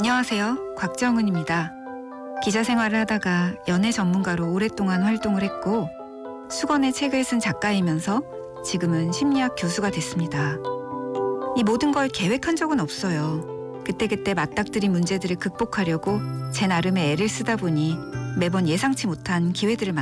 안녕하세요. 곽정은입니다. 기자 생활을 하다가 연애 전문가로 오랫동안 활동을 했고 수권의 책을 쓴 작가이면서 지금은 심리학 교수가 됐습니다. 이 모든 걸 계획한 적은 없어요. 그때그때 맞닥뜨린 문제들을 극복하려고 제 나름의 애를 쓰다 보니 매번 예상치 못한 기회들을